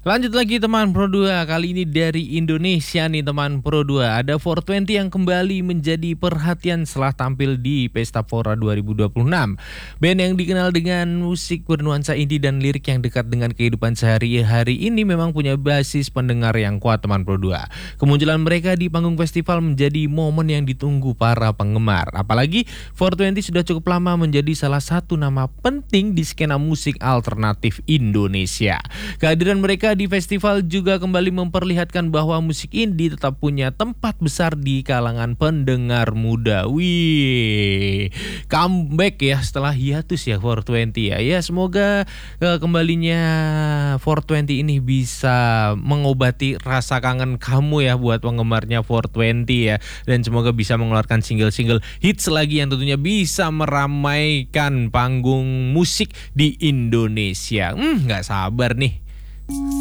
Lanjut lagi teman Pro 2, kali ini dari Indonesia nih teman Pro 2. Ada 420 yang kembali menjadi perhatian setelah tampil di Pesta Pora 2026. Band yang dikenal dengan musik bernuansa indie dan lirik yang dekat dengan kehidupan sehari-hari ini memang punya basis pendengar yang kuat teman Pro 2. Kemunculan mereka di panggung festival menjadi momen yang ditunggu para penggemar. Apalagi 420 sudah cukup lama menjadi salah satu nama penting di skena musik alternatif Indonesia. Kehadiran mereka di festival juga kembali memperlihatkan bahwa musik indie tetap punya tempat besar di kalangan pendengar muda. Wih, comeback ya setelah hiatus ya 420 ya. Ya semoga kembalinya 420 ini bisa mengobati rasa kangen kamu ya buat penggemarnya 420 ya. Dan semoga bisa mengeluarkan single-single hits lagi yang tentunya bisa meramaikan panggung musik di Indonesia. Nggak sabar nih.